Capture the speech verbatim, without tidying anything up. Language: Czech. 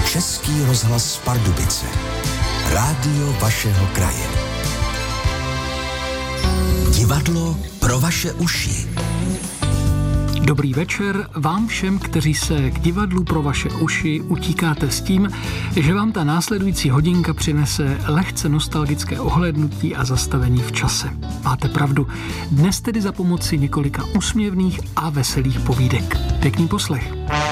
Český rozhlas Pardubice. Rádio vašeho kraje. Divadlo pro vaše uši. Dobrý večer vám všem, kteří se k divadlu pro vaše uši utíkáte s tím, že vám ta následující hodinka přinese lehce nostalgické ohlédnutí a zastavení v čase. Máte pravdu, dnes tedy za pomoci několika úsměvných a veselých povídek. Pěkný poslech.